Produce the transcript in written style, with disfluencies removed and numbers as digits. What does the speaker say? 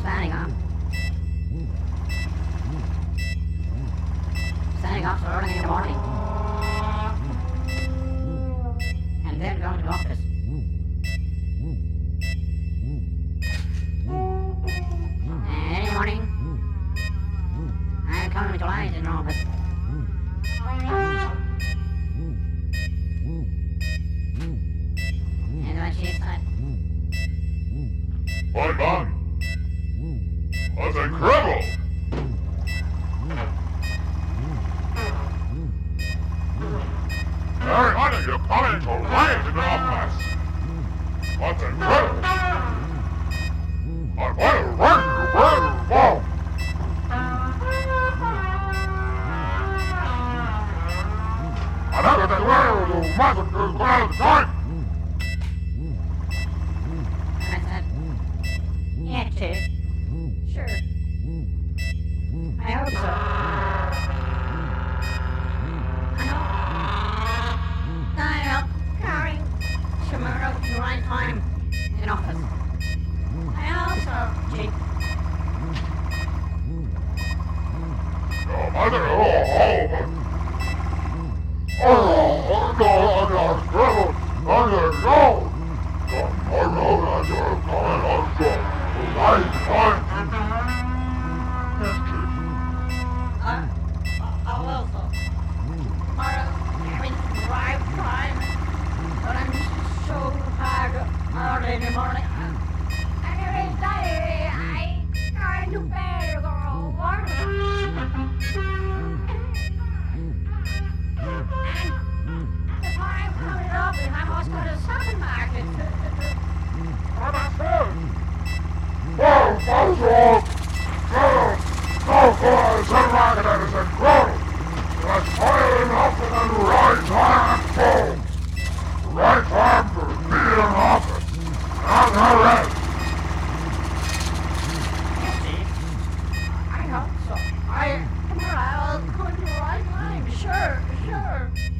standing up. Standing up so early in the morning. And then going to the office. And any morning, I come to July in the office. And when she said, "Hi, man. That's incredible. Very funny you're coming to life in the office. That's incredible. I want to run you where you go. I never did where you mustn't do well time. and I said, yeah, Chief. Sure. I hope so. I help carry Shimura to the right time in office. I hope so, Chief. Your mother, oh, I will so. Tomorrow, having to drive time, but I'm so tired early in the morning. I'm very tired. I can't do better, girl. The time coming up, and I must go to the supermarket. Right time for being in office. I'm all right.